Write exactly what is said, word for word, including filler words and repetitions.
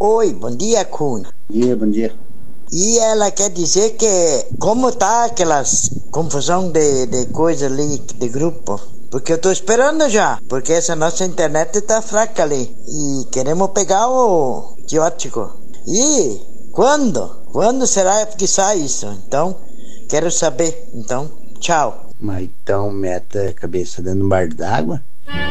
Oi, bom dia, Kun. Bom dia, bom dia. E ela quer dizer que como tá aquelas confusão de, de coisa ali, de grupo? Porque eu tô esperando já, porque essa nossa internet tá fraca ali. E queremos pegar o quiótico. E quando? Quando será que sai isso? Então, quero saber. Então, tchau. Mas então meta a cabeça dentro de um bar d'água?